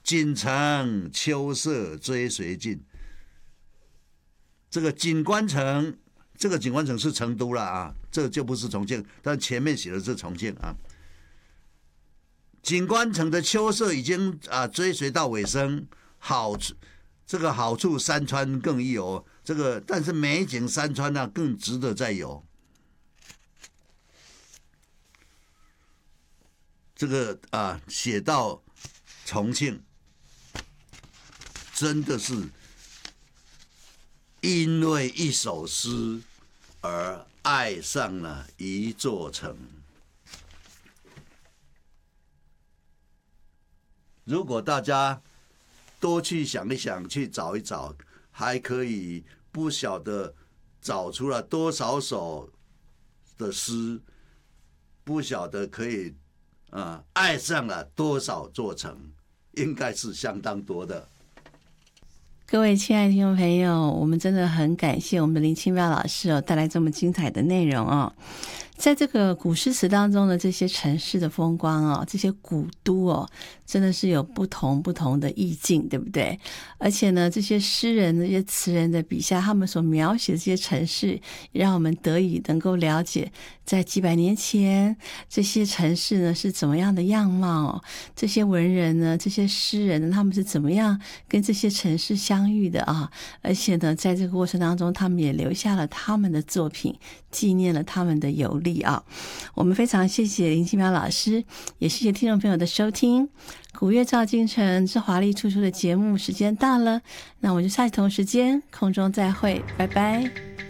锦城秋色追随尽。这个锦官城，这个锦官城是成都了啊，这就不是重庆，但前面写的是重庆啊。锦官城的秋色已经追随到尾声，这个好处山川更易游，这个但是美景山川呢更值得再游。这个写到重庆，真的是因为一首诗而爱上了一座城。如果大家多去想一想，去找一找，还可以不晓得找出了多少首的诗，不晓得可以爱上了多少座城，应该是相当多的。 各位亲爱的听众朋友，我们真的很感谢我们的林清标老师带来这么精彩的内容在这个古诗词当中的这些城市的风光这些古都真的是有不同的意境，对不对？而且呢，这些诗人、这些词人的笔下，他们所描写的这些城市，也让我们得以能够了解，在几百年前这些城市呢是怎么样的样貌这些文人呢，这些诗人呢，他们是怎么样跟这些城市相遇的而且呢，在这个过程当中，他们也留下了他们的作品，纪念了他们的游历我们非常谢谢林清标老师，也谢谢听众朋友的收听。古乐照京城之华丽处处的节目时间到了，那我们就下期同时间空中再会，拜拜。